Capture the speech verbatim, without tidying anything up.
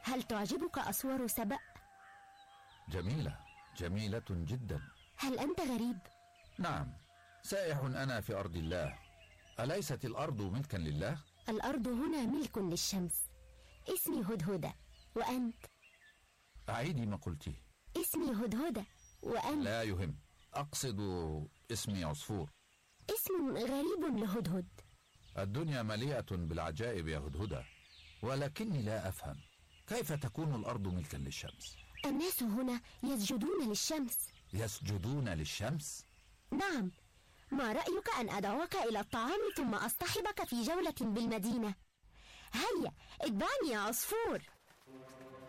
هل تعجبك أسوار سبأ؟ جميلة جميلة جدا. هل أنت غريب؟ نعم، سائح أنا في أرض الله. أليست الأرض ملكا لله؟ الأرض هنا ملك للشمس. اسمي هدهدة، وأنت؟ أعيدي ما قلتيه. اسمي هدهدة، وأنت؟ لا يهم، أقصد اسمي عصفور. اسم غريب لهدهد. الدنيا مليئة بالعجائب يا هدهدة، ولكني لا أفهم كيف تكون الأرض ملكا للشمس؟ الناس هنا يسجدون للشمس. يسجدون للشمس؟ نعم. ما رأيك أن أدعوك إلى الطعام ثم أصطحبك في جولة بالمدينة؟ هيا اتبعني يا عصفور.